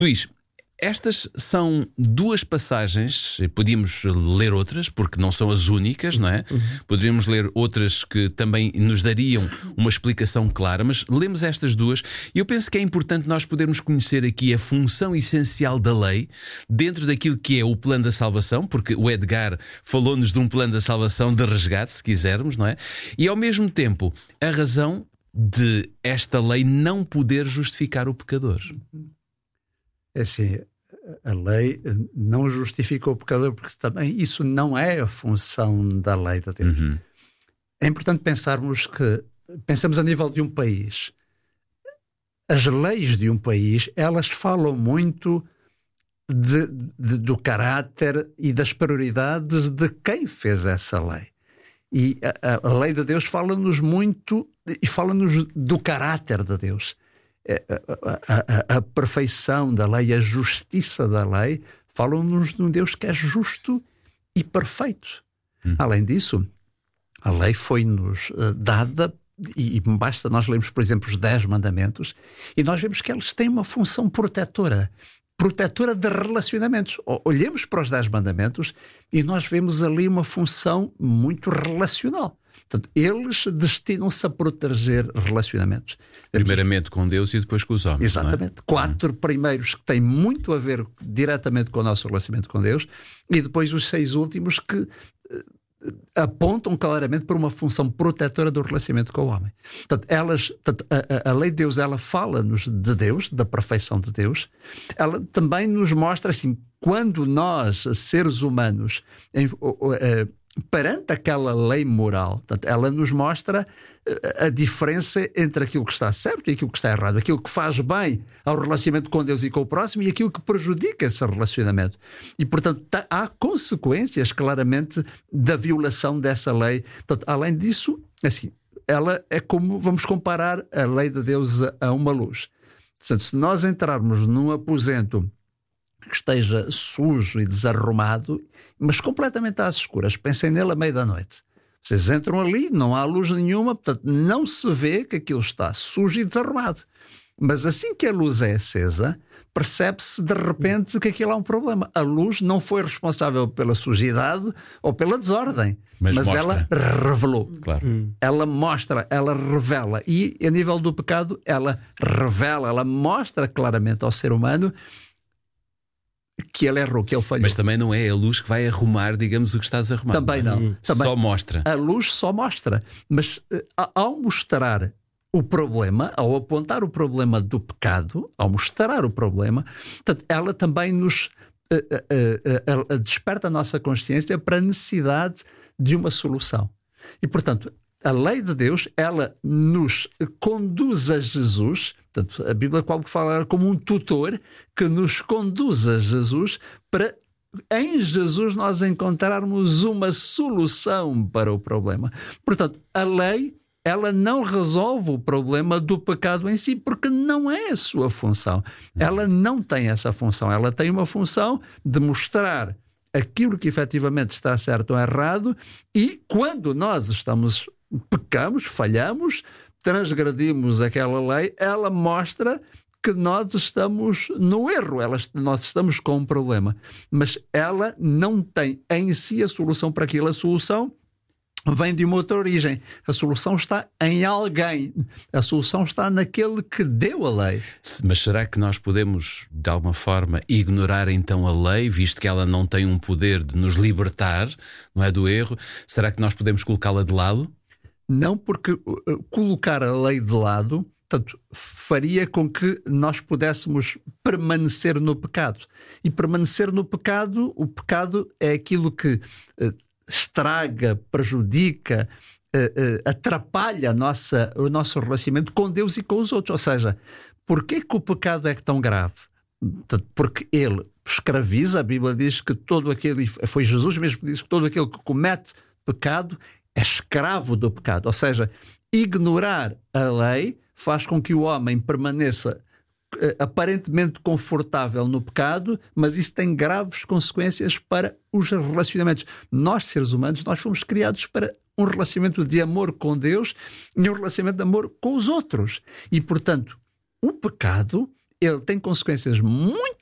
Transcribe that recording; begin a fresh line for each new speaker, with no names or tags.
Luís, estas são duas passagens, podíamos ler outras, porque não são as únicas, não é? Poderíamos ler outras que também nos dariam uma explicação clara, mas lemos estas duas e eu penso que é importante nós podermos conhecer aqui a função essencial da lei dentro daquilo que é o plano da salvação, porque o Edgar falou-nos de um plano da salvação de resgate, se quisermos, não é? E ao mesmo tempo, a razão de esta lei não poder justificar o pecador.
É assim, a lei não justifica o pecador, porque também isso não é a função da lei de Deus. É importante pensamos a nível de um país. As leis de um país, elas falam muito do caráter e das prioridades de quem fez essa lei. E a lei de Deus fala-nos muito e fala-nos do caráter de Deus. A perfeição da lei, a justiça da lei, falam-nos de um Deus que é justo e perfeito. Além disso, a lei foi-nos dada, e basta nós lermos, por exemplo, os 10 mandamentos, e nós vemos que eles têm uma função protetora de relacionamentos. Olhemos para os 10 mandamentos e nós vemos ali uma função muito relacional. Portanto, eles destinam-se a proteger relacionamentos.
Primeiramente com Deus e depois com os homens.
Exatamente.
Não é?
4 primeiros que têm muito a ver diretamente com o nosso relacionamento com Deus, e depois os 6 últimos que apontam claramente para uma função protetora do relacionamento com o homem. Portanto, a lei de Deus, ela fala-nos de Deus, da perfeição de Deus. Ela também nos mostra, assim, quando nós, seres humanos, perante aquela lei moral, portanto, ela nos mostra a diferença entre aquilo que está certo e aquilo que está errado, aquilo que faz bem ao relacionamento com Deus e com o próximo e aquilo que prejudica esse relacionamento. E, portanto, há consequências claramente da violação dessa lei. Portanto, além disso, assim, ela é como, vamos comparar a lei de Deus a uma luz. Portanto, se nós entrarmos num aposento que esteja sujo e desarrumado, mas completamente às escuras, pensem nele à meia da noite. Vocês entram ali, não há luz nenhuma, portanto não se vê que aquilo está sujo e desarrumado. Mas assim que a luz é acesa, percebe-se de repente que aquilo há um problema. A luz não foi responsável pela sujidade ou pela desordem, mas ela revelou.
Claro.
Ela mostra, ela revela. E a nível do pecado, ela revela, ela mostra claramente ao ser humano que ele errou, que ele falhou.
Mas também não é a luz que vai arrumar, digamos, o que está desarrumado.
Também não.
Só mostra.
A luz só mostra. Mas ao mostrar o problema, ao apontar o problema do pecado, ao mostrar o problema, portanto, ela também nos desperta a nossa consciência para a necessidade de uma solução. E, portanto, a lei de Deus, ela nos conduz a Jesus. Portanto, a Bíblia fala como um tutor que nos conduz a Jesus para, em Jesus, nós encontrarmos uma solução para o problema. Portanto, a lei, ela não resolve o problema do pecado em si, porque não é a sua função. Ela não tem essa função. Ela tem uma função de mostrar aquilo que efetivamente está certo ou errado, e quando nós pecamos, falhamos, transgredimos aquela lei, ela mostra que nós estamos no erro, nós estamos com um problema. Mas ela não tem em si a solução para aquilo. A solução vem de uma outra origem. A solução está em alguém. A solução está naquele que deu a lei.
Mas será que nós podemos, de alguma forma, ignorar então a lei, visto que ela não tem um poder de nos libertar, não é, do erro? Será que nós podemos colocá-la de lado?
Não, porque colocar a lei de lado, portanto, faria com que nós pudéssemos permanecer no pecado. E permanecer no pecado, o pecado é aquilo que estraga, prejudica, atrapalha o nosso relacionamento com Deus e com os outros. Ou seja, porquê que o pecado é tão grave? Porque ele escraviza. A Bíblia diz que todo aquele, foi Jesus mesmo que disse que todo aquele que comete pecado é escravo do pecado. Ou seja, ignorar a lei faz com que o homem permaneça aparentemente confortável no pecado, mas isso tem graves consequências para os relacionamentos. Nós, seres humanos, nós fomos criados para um relacionamento de amor com Deus e um relacionamento de amor com os outros. E, portanto, o pecado, ele tem consequências muito